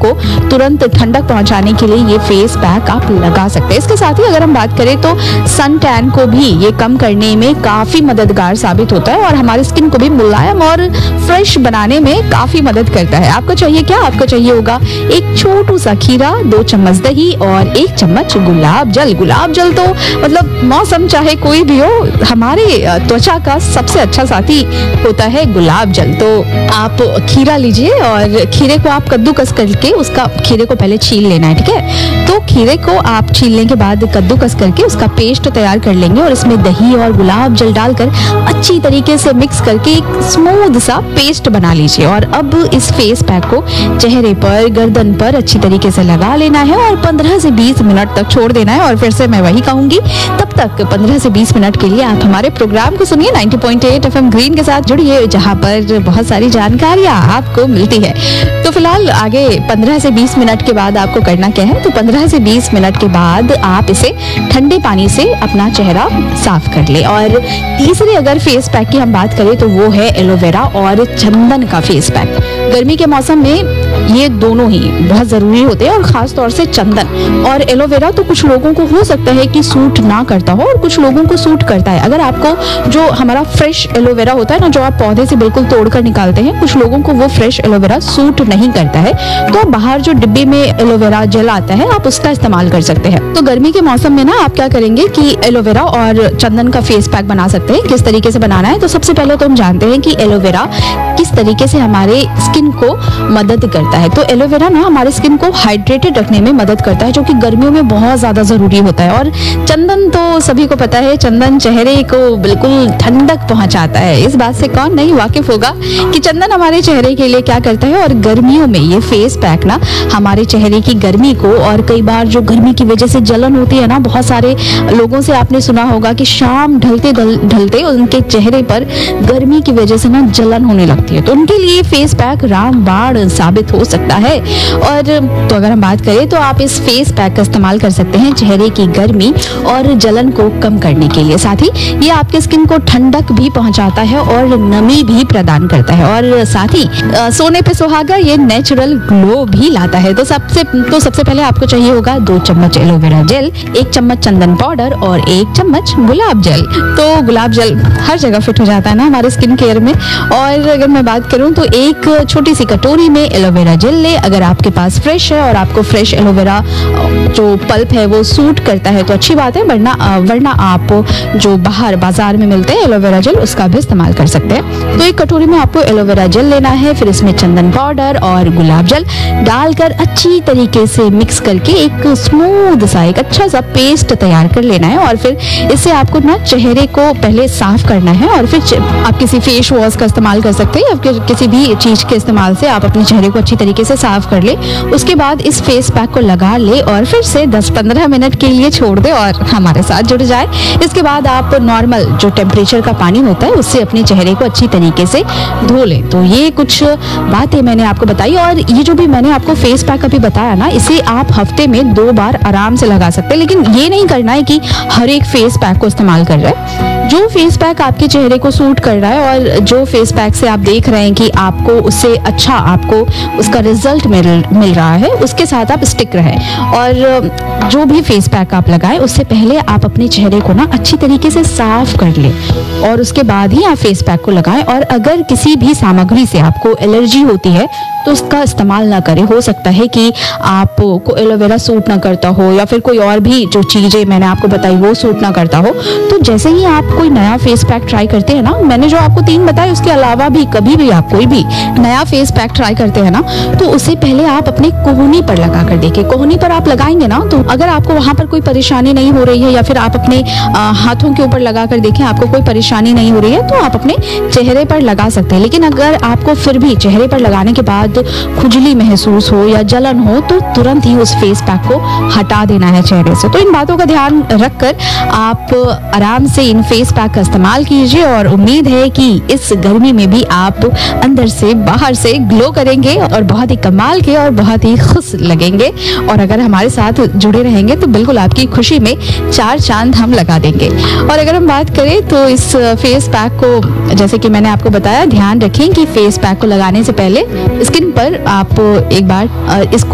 को तुरंत ठंडक पहुंचाने के लिए ये फेस पैक आप लगा सकते हैं। इसके साथ ही अगर हम बात करें तो सन टैन को भी ये कम करने में काफी मददगार साबित होता है और हमारी स्किन को भी मुलायम और फ्रेश बनाने में काफी मदद करता है। आपको चाहिए क्या? आपको चाहिए होगा एक छोटू सा खीरा, 2 चम्मच दही और 1 चम्मच गुलाब जल। गुलाब जल तो मतलब मौसम चाहे कोई भी हो, हमारे त्वचा का सबसे अच्छा साथी होता है गुलाब जल। तो आप खीरा लीजिए और खीरे को आप कद्दूकस करके उसका खीरे को पहले छील लेना है, ठीक है। तो खीरे को आप छीलने के बाद कद्दूकस करके उसका पेस्ट तैयार कर लेंगे और इसमें दही और गुलाब जल डालकर अच्छी तरीके से मिक्स करके एक स्मूथ सा पेस्ट बना लीजिए। और अब इस फेस पैक को चेहरे पर, गर्दन पर अच्छी तरीके से लगा लेना है और 15 से 20 मिनट तक छोड़ देना है। और फिर से मैं वही कहूंगी, तब तक 15 से 20 मिनट के लिए आप हमारे प्रोग्राम को सुनिए 90.8 FM ग्रीन के साथ जुड़िए, जहां पर बहुत सारी जानकारियां आपको मिलती है। तो फिलहाल आगे 15 से 20 मिनट के बाद आपको करना क्या है, तो 15 से 20 मिनट के बाद आप इसे ठंडे पानी से अपना चेहरा साफ कर ले। और तीसरे अगर फेस पैक की हम बात करें तो वो है एलोवेरा और चंदन का फेस पैक। गर्मी के मौसम में ये दोनों ही बहुत जरूरी होते हैं और खास तौर से चंदन और एलोवेरा तो कुछ लोगों को हो सकता है कि सूट ना करता हो और कुछ लोगों को सूट करता है। अगर आपको जो हमारा फ्रेश एलोवेरा होता है ना, जो आप पौधे से बिल्कुल तोड़कर निकालते हैं, कुछ लोगों को वो फ्रेश एलोवेरा सूट नहीं करता है, तो बाहर जो डिब्बे में एलोवेरा जेल आता है आप उसका इस्तेमाल कर सकते हैं। तो गर्मी के मौसम में ना आप क्या करेंगे कि एलोवेरा और चंदन का फेस पैक बना सकते हैं। किस तरीके से बनाना है, तो सबसे पहले तो हम जानते हैं कि एलोवेरा किस तरीके से हमारे स्किन को मदद करता है। तो एलोवेरा ना हमारे स्किन को हाइड्रेटेड रखने में मदद करता है, जो कि गर्मियों में बहुत ज्यादा जरूरी होता है। और चंदन तो सभी को पता है, चंदन चेहरे को बिल्कुल ठंडक पहुंचाता है। इस बात से कौन नहीं वाकिफ होगा कि चंदन हमारे चेहरे के लिए क्या करता है। और गर्मियों में ये फेस पैक ना हमारे चेहरे की गर्मी को, और कई बार जो गर्मी की वजह से जलन होती है ना, बहुत सारे लोगों से आपने सुना होगा कि शाम ढलते ढलते उनके चेहरे पर गर्मी की वजह से ना जलन होने लगती है, तो उनके लिए फेस पैक रामबाण साबित हो सकता है। और तो अगर हम बात करें तो आप इस फेस पैक का इस्तेमाल कर सकते हैं चेहरे की गर्मी और जलन को कम करने के लिए। साथ ही ये आपके स्किन को ठंडक भी पहुंचाता है और नमी भी प्रदान करता है, और साथ ही सोने पे सुहागा ये नेचुरल ग्लो भी लाता है। तो सबसे पहले आपको चाहिए होगा 2 चम्मच एलोवेरा जेल, 1 चम्मच चंदन पाउडर और 1 चम्मच गुलाब जल। तो गुलाब जल हर जगह फिट हो जाता है ना हमारे स्किन केयर में। और अगर मैं बात करूं तो एक छोटी सी कटोरी में एलोवेरा जेल ले। अगर आपके पास फ्रेश है और आपको फ्रेश एलोवेरा जो पल्प है वो सूट करता है तो अच्छी बात है, वरना आप जो बाहर बाजार में मिलते हैं एलोवेरा जेल उसका भी इस्तेमाल कर सकते हैं। तो एक कटोरी में आपको एलोवेरा जेल लेना है, फिर इसमें चंदन पाउडर और गुलाब जल डालकर अच्छी तरीके से मिक्स करके एक स्मूथ सा, एक अच्छा सा पेस्ट तैयार कर लेना है। और फिर इससे आपको ना चेहरे को पहले साफ करना है, और फिर आप किसी फेस वॉश का इस्तेमाल कर सकते हैं या फिर किसी भी चीज के इस्तेमाल से आप अपने चेहरे को अच्छी तरीके से साफ कर ले। उसके बाद इस फेस पैक को लगा ले और फिर से 10-15 मिनट के लिए छोड़ दे और हमारे साथ जुड़ जाए। इसके बाद आप नॉर्मल जो टेम्परेचर का पानी होता है उससे अपने चेहरे को अच्छी तरीके से धो ले। तो ये कुछ बातें मैंने आपको बताई, और ये जो भी मैंने आपको फेस पैक अभी बताया ना, इसे आप हफ्ते में 2 बार आराम से लगा सकते हैं। लेकिन ये नहीं करना है कि हर एक फेस पैक को इस्तेमाल कर रहे हैं। जो फेस पैक आपके चेहरे को सूट कर रहा है और जो फेस पैक से आप देख रहे हैं कि आपको उससे अच्छा आपको उसका रिजल्ट मिल रहा है, उसके साथ आप स्टिक रहें। और जो भी फेस पैक आप लगाएं उससे पहले आप अपने चेहरे को ना अच्छी तरीके से साफ कर लें और उसके बाद ही आप फेस पैक को लगाएं। और अगर किसी भी सामग्री से आपको एलर्जी होती है तो उसका इस्तेमाल ना करें। हो सकता है कि आपको एलोवेरा सूट ना करता हो या फिर कोई और भी जो चीजें मैंने आपको बताई वो सूट ना करता हो। तो जैसे ही आप कोई नया फेस पैक ट्राई करते हैं ना, मैंने जो आपको 3 बताए उसके अलावा भी कभी भी आप कोई भी नया फेस पैक ट्राई करते हैं ना, तो उससे पहले आप अपने कोहनी पर लगा कर देखें। कोहनी पर आप लगाएंगे ना, तो अगर आपको वहां पर कोई परेशानी नहीं हो रही है या फिर आप अपने हाथों के ऊपर लगा कर देखें, आपको कोई परेशानी नहीं हो रही है, तो आप अपने चेहरे पर लगा सकते हैं। लेकिन अगर आपको फिर भी चेहरे पर लगाने के बाद खुजली महसूस हो या जलन हो तो तुरंत ही उस फेस पैक को हटा देना है चेहरे से। तो इन बातों का ध्यान रखकर आप आराम से इन फेस पैक का इस्तेमाल कीजिए, और उम्मीद है कि इस गर्मी में भी आप अंदर से बाहर से ग्लो करेंगे और बहुत ही कमाल के और बहुत ही खुश लगेंगे। और अगर हमारे साथ जुड़े रहेंगे तो बिल्कुल आपकी खुशी में 4 चांद हम लगा देंगे। और अगर हम बात करें तो इस फेस पैक को, जैसे कि मैंने आपको बताया, ध्यान रखें कि फेस पैक को लगाने से पहले स्किन पर आप एक बार इसको